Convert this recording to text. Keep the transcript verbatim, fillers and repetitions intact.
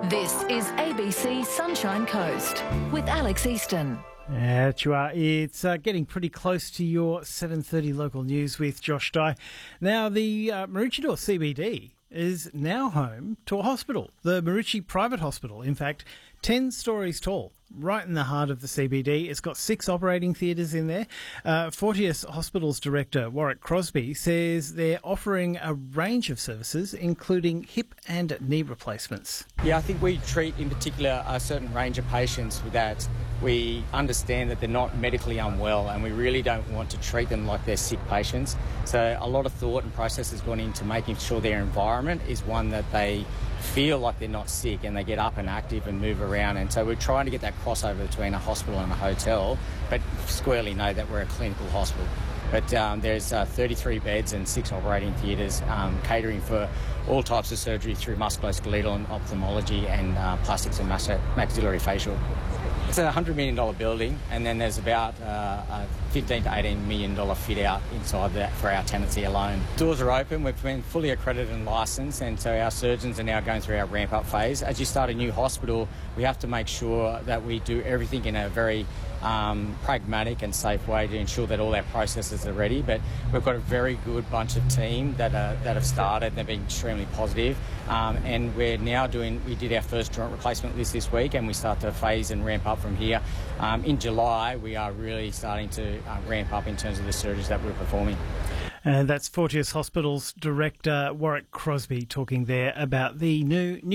This is A B C Sunshine Coast with Alex Easton. Yeah, you are. It's uh, getting pretty close to your seven thirty local news with Josh Dye. Now, the uh, Maroochydore C B D is now home to a hospital, the Maroochy Private Hospital. In fact, ten stories tall, right in the heart of the C B D. It's got six operating theatres in there. Uh, Fortius Hospitals Director Warwick Crosby says they're offering a range of services, including hip and knee replacements. Yeah, I think we treat in particular a certain range of patients with that. We understand that they're not medically unwell and we really don't want to treat them like they're sick patients. So a lot of thought and process has gone into making sure their environment is one that they feel like they're not sick and they get up and active and move around. And so we're trying to get that crossover between a hospital and a hotel, but squarely know that we're a clinical hospital. But um, there's uh, thirty-three beds and six operating theatres um, catering for all types of surgery through musculoskeletal and ophthalmology and uh, plastics and mas- maxillary facial. It's a one hundred million dollars building, and then there's about uh, a fifteen to eighteen million dollars fit out inside that for our tenancy alone. Doors are open, we've been fully accredited and licensed, and so our surgeons are now going through our ramp up phase. As you start a new hospital, we have to make sure that we do everything in a very um, pragmatic and safe way to ensure that all our processes are ready. But we've got a very good bunch of team that are, that have started. They've been extremely positive, um, and we're now doing. We did our first joint replacement list this week, and we start to phase and ramp up from here. Um, in July, we are really starting to uh, ramp up in terms of the surgeries that we're performing. And that's Fortius Hospitals Director Warwick Crosby talking there about the new new.